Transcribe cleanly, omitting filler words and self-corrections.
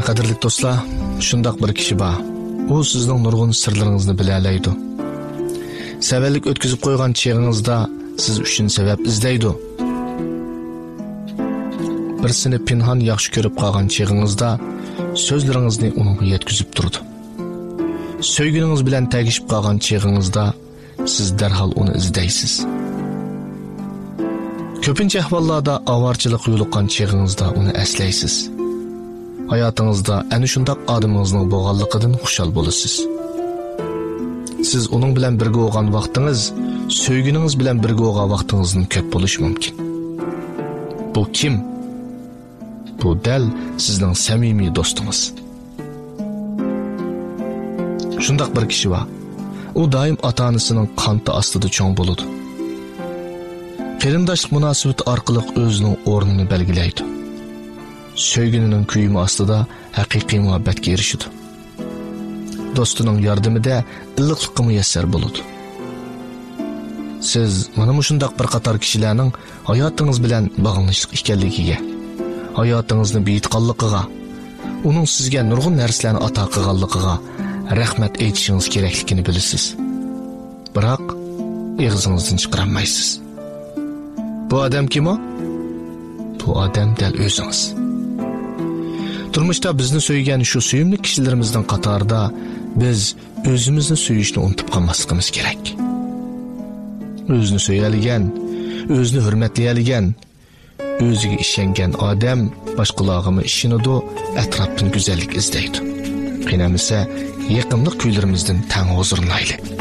Qadrli do'stlar, shundoq bir kishi bor. U sizning nurg'un sirlaringizni bilalaydi. Savallik o'tkazib qo'ygan cheg'ingizda siz uchun sabab izlaydi. Birsini pinhon yaxshi ko'rib qolgan cheg'ingizda so'zlaringizni uningga yetkazib turdi. Sevginingiz bilan tegishib qolgan cheg'ingizda siz darhol uni izlaysiz. Ko'pincha ahvollarda avorchilik yo'liqqan cheg'ingizda uni eslaysiz. Hayatınızda ana shundoq odamingizning bo'lganligidan xushal bo'lasiz. Siz uning bilan birga bo'lgan vaqtingiz, sevginingiz bilan birga bo'lgan vaqtingizdan ko'p bo'lishi mumkin. Bu kim? Bu dal sizning samimiy do'stingiz. Shundoq bir kishi bor. U doim ota-onasining qanti ostida cho'ng bo'ladi. Qarindoshlik munosabati orqali o'zining o'rnini belgilaydi. Sevginining kuyimi ostida haqiqiy muhabbatga erishadi. Do'stining yordamida illiqlikqa muyassar bo'ladi. Siz mana shundoq bir qator kishilarning hayotingiz bilan bog'lanishlik ekanligiga, hayotingizni buyutganligiga, uning sizga nurg'un narsalarni ato qilganligiga rahmat aytishingiz kerakligini bilasiz. Biroq og'zingizdan chiqarmaysiz. Bu odam kim o? Bu odam dal o'zingiz. Turmuşda bizni söyleyen şu suyumlu kişilerimizden qatarda biz özümüzni suyishni unutib qolmasligimiz kerak. Özünü söyleyeligen, özünü hürmetleyeligen, özüge işengen odam başqalarga ishonadi, atrofdan go'zallik izlaydi. Qinamisa yaqinlik kuylarimizdan tang huzurlaylik.